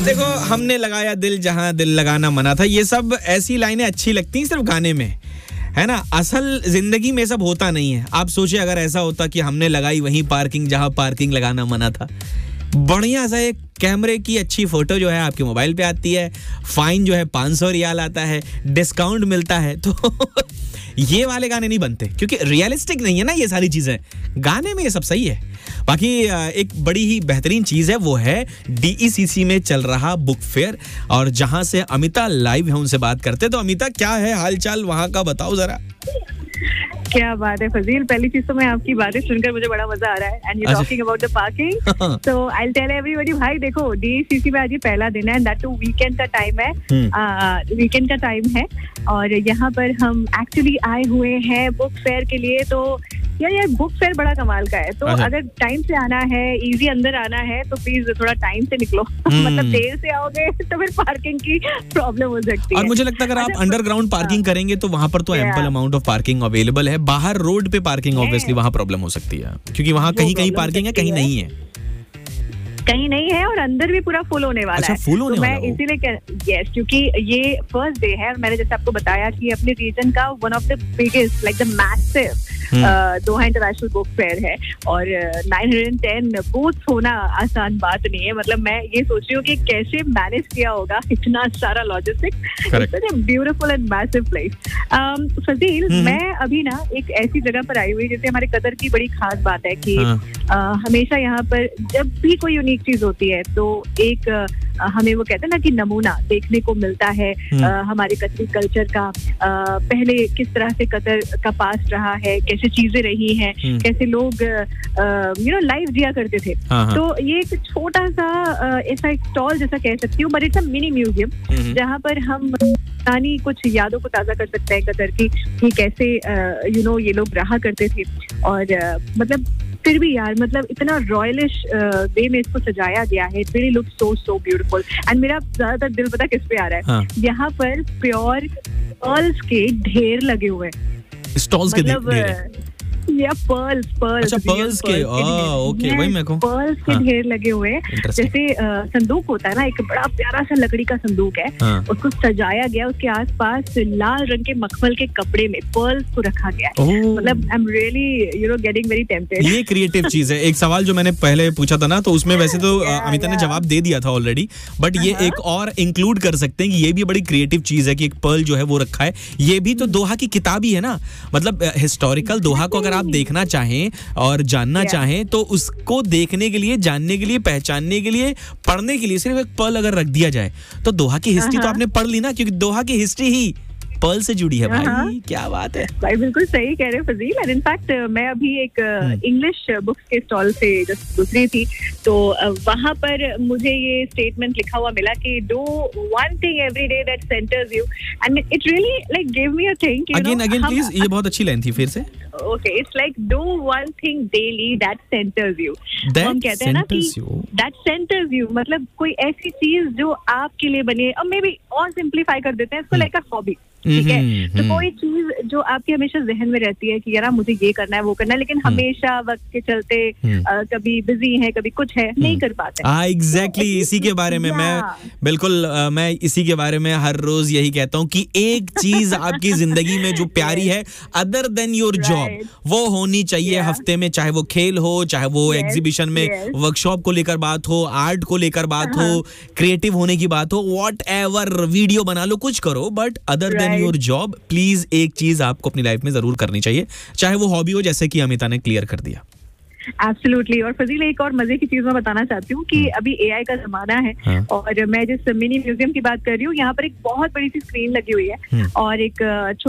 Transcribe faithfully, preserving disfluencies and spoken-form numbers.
देखो, हमने लगाया दिल जहां दिल लगाना मना था, ये सब ऐसी लाइनें अच्छी लगती हैं सिर्फ गाने में, है ना। असल जिंदगी में सब होता नहीं है। आप सोचिए अगर ऐसा होता कि हमने लगाई वहीं पार्किंग जहां पार्किंग लगाना मना था। बढ़िया सा एक कैमरे की अच्छी फोटो जो है आपके मोबाइल पे आती है, फाइन जो है पाँच सौ रियाल आता है, डिस्काउंट मिलता है, तो ये वाले गाने नहीं बनते क्योंकि रियलिस्टिक नहीं है ना ये सारी चीजें। गाने में ये सब सही है। बाकी एक बड़ी ही बेहतरीन चीज है, वो है डीईसीसी में चल रहा बुक फेयर, और जहां से अमिता लाइव है उनसे बात करते। तो अमिता, क्या है हालचाल वहां का, बताओ जरा। क्या बात है फजील, पहली चीज तो मैं आपकी बातें सुनकर मुझे बड़ा मजा आ रहा है। And you talking about the parking, so I will tell everybody, भाई देखो डीसीसी में आज ये पहला दिन है, दैट टू वीकेंड का टाइम है, वीकेंड का टाइम है, और यहाँ पर हम एक्चुअली आए हुए हैं बुक फेयर के लिए। तो यार यार बुक फेयर बड़ा कमाल का है, तो अगर टाइम से आना है, इजी अंदर आना है, तो प्लीज थोड़ा टाइम से निकलो। मतलब देर से आओगे तो फिर पार्किंग की प्रॉब्लम हो सकती है। और मुझे लगता है अगर आप अंडरग्राउंड पार्किंग करेंगे तो वहां पर तो ample amount of parking available है। बाहर रोड पे पार्किंग ऑब्वियसली वहां प्रॉब्लम हो सकती है, क्योंकि वहां कहीं कहीं पार्किंग है, कहीं नहीं है, कहीं नहीं है, और अंदर भी पूरा फुल होने वाला अच्छा, है। फुल होने तो वाला मैं इसीलिए यस, क्योंकि ये फर्स्ट डे है, मैंने जैसे आपको बताया कि अपने रीजन का one of the biggest like the massive Doha international book fair है, और नाइन हंड्रेड टेन बूथ्स होना आसान बात नहीं है। मतलब मैं ये सोच रही हूँ कि कैसे मैनेज किया होगा इतना सारा logistics. Beautiful and massive place. Fazil, मैं अभी ना एक ऐसी जगह पर आई हुई, जैसे हमारे कतर की बड़ी खास बात है कि हाँ. uh, हमेशा यहाँ पर जब भी कोई यूनिक चीज होती है तो एक uh, हमें वो कहते हैं ना कि नमूना देखने को मिलता है uh, हमारे कतरी कल्चर का। uh, पहले किस तरह से कतर का पास्ट रहा है, कैसे चीजें रही हैं, कैसे लोग यू नो लाइफ जिया करते थे। तो ये एक छोटा सा uh, ऐसा एक स्टॉल जैसा कह सकती हूँ, but it's a mini museum, जहाँ पर हम पुरानी कुछ यादों को ताजा कर सकते हैं कतर की, कि कैसे यू uh, नो ये लोग रहा करते थे। और uh, मतलब फिर भी यार, मतलब इतना रॉयलिश वे में इसको सजाया गया है। It really look so so beautiful. And मेरा ज्यादातर दिल पता किस पे आ रहा है, हाँ. यहाँ पर प्योर पर्ल्स के ढेर लगे हुए हैं, स्टॉल्स के ढेर, या पर्ल्स पर्ल्स अच्छा पर्ल्स के, ओके, वही मैं कहूं, पर्ल्स के ढेर लगे हुए हैं। जैसे संदूक होता है ना, एक बड़ा प्यारा सा लकड़ी का संदूक है, उसको सजाया गया, उसके आसपास लाल रंग के मखमल के कपड़े में पर्ल्स को रखा गया है। मतलब I am really you know getting very tempted. ये क्रिएटिव चीज है। एक सवाल जो मैंने पहले पूछा था ना, तो उसमें वैसे तो अमिता ने जवाब दे दिया था ऑलरेडी, बट ये एक और इंक्लूड कर सकते हैं कि ये भी बड़ी क्रिएटिव चीज है कि एक पर्ल जो है वो रखा है। ये भी तो दोहा की किताब ही है ना, मतलब हिस्टोरिकल दोहा को अगर आप देखना चाहें और जानना yeah. चाहें, तो उसको देखने के लिए, जानने के लिए, पहचानने के लिए, पढ़ने के लिए सिर्फ एक पर्ल अगर रख दिया जाए, तो दोहा की हिस्ट्री uh-huh. तो आपने पढ़ ली ना, क्योंकि दोहा की हिस्ट्री ही पर्ल से जुड़ी है। भाई uh-huh. क्या बात है भाई, बिल्कुल सही कह रहे हैं फजील। एंड इनफैक्ट मैं अभी एक इंग्लिश बुक्स के स्टॉल से जस्ट गुजरी थी, तो वहां पर मुझे ये स्टेटमेंट लिखा हुआ मिला कि do one thing every day that centres you, and it really like give me a thing. Again again please, ये बहुत अच्छी लाइन थी, फिर से। Okay, it's like do one thing daily that centers you. That हम कहते हैं ना कि that centers you, मतलब कोई ऐसी चीज जो आपके लिए बनी, और मे बी और सिंप्लीफाई कर देते हैं इसको, लाइक अ हॉबी, ठीक है। तो कोई चीज जो आपके हमेशा जहन में रहती है कि यार मुझे ये करना है, वो करना है, लेकिन हमेशा वक्त के चलते आ, कभी बिजी है, कभी कुछ है, नहीं कर पाते। हाँ एग्जैक्टली, इसी के बारे में मैं बिल्कुल आ, मैं इसी के बारे में हर रोज यही कहता हूँ कि एक चीज आपकी जिंदगी में जो प्यारी है अदर देन योर जॉब, वो होनी चाहिए हफ्ते में, चाहे वो खेल हो, चाहे वो एग्जीबिशन में वर्कशॉप को लेकर बात हो, आर्ट को लेकर बात हो, क्रिएटिव होने की बात हो, वॉट एवर, वीडियो बना लो, कुछ करो, but other than your job, please एक चीज आपको अपनी लाइफ में जरूर करनी चाहिए, चाहे वो हॉबी हो, जैसे कि अमिता ने क्लियर कर दिया। एब्सोल्युटली। और फजील, एक और मजे की चीज मैं बताना चाहती हूँ कि अभी एआई का जमाना है, हाँ. और मैं जिस मिनी म्यूजियम की बात कर रही हूँ, यहाँ पर एक बहुत बड़ी सी स्क्रीन लगी हुई है, और एक